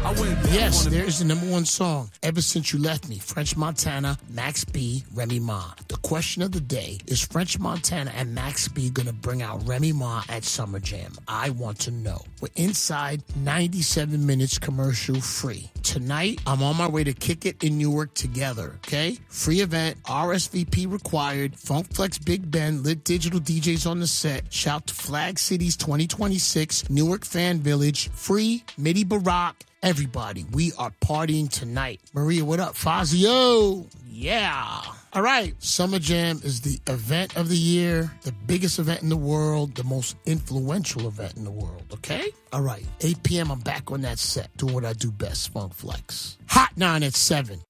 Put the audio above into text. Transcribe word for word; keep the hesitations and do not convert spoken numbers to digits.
Yes, there is the number one song, Ever Since You Left Me, French Montana, Max B, Remy Ma. The question of the day, is French Montana and Max B going to bring out Remy Ma at Summer Jam? I want to know. We're inside ninety-seven minutes commercial free. Tonight, I'm on my way to Kick It in Newark together, okay? Free event, R S V P required, Funk Flex Big Ben, Lit Digital D Js on the set. Shout to Flag Cities twenty twenty-six, Newark Fan Village, free, Midi Barack. Everybody, we are partying tonight. Maria, what up? Fazio, yeah. All right, Summer Jam is the event of the year, the biggest event in the world, the most influential event in the world, okay? All right, eight p.m., I'm back on that set, doing what I do best, Funk Flex. Hot nine at seven.